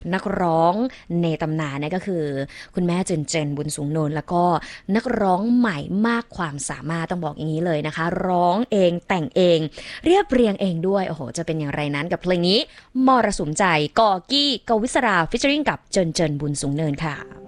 นักร้องในตำนานนะก็คือคุณแม่เจนบุญสูงเนินแล้วก็นักร้องใหม่มากความสามารถต้องบอกอย่างนี้เลยนะคะร้องเองแต่งเองเรียบเรียงเองด้วยโอ้โหจะเป็นอย่างไรนั้นกับเพลงนี้มรสุมใจกอกี้กวิศราฟิชเชอริงกับเจนบุญสูงเนินค่ะ